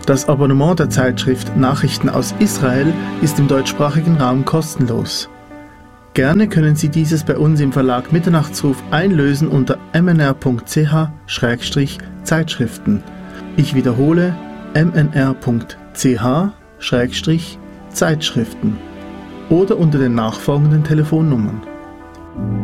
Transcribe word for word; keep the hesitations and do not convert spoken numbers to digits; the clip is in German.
Das Abonnement der Zeitschrift Nachrichten aus Israel ist im deutschsprachigen Raum kostenlos. Gerne können Sie dieses bei uns im Verlag Mitternachtsruf einlösen unter m n r punkt c h schrägstrich zeitschriften. Ich wiederhole m n r punkt c h schrägstrich zeitschriften oder unter den nachfolgenden Telefonnummern.